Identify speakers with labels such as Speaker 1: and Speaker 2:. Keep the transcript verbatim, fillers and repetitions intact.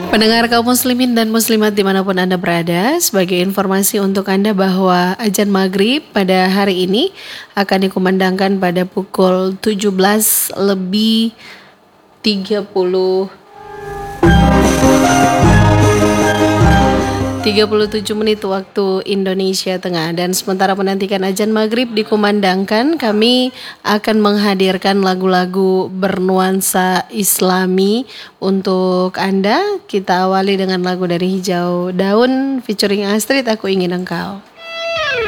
Speaker 1: Pendengar kaum muslimin dan muslimat dimanapun Anda berada, sebagai informasi untuk Anda bahwa azan maghrib pada hari ini akan dikumandangkan pada pukul tujuh belas lebih tiga puluh tiga puluh tujuh menit waktu Indonesia Tengah. Dan sementara menantikan azan maghrib dikumandangkan, kami akan menghadirkan lagu-lagu bernuansa Islami untuk Anda. Kita awali dengan lagu dari Hijau Daun featuring Astrid, Aku Ingin Engkau.